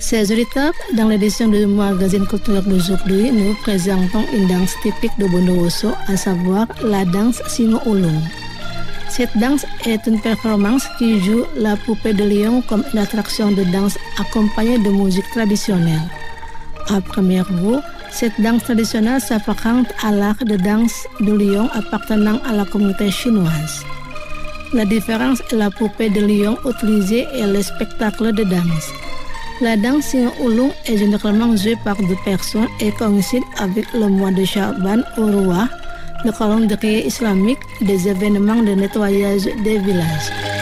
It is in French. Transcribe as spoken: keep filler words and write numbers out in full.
Chers auditeurs, dans l'édition du magazine culturel d'aujourd'hui, nous présentons une danse typique de Bondowoso, à savoir la danse Singo Ulung. Cette danse est une performance qui joue la poupée de lion comme une attraction de danse accompagnée de musique traditionnelle. À première vue, cette danse traditionnelle s'apparente à l'art de danse de lion appartenant à la communauté chinoise. La différence est la poupée de lion utilisée et le spectacle de danse. La danse Singo Ulung est généralement jouée par deux personnes et coïncide avec le mois de Chaban ou Ruah, le calendrier islamique des événements de nettoyage des villages.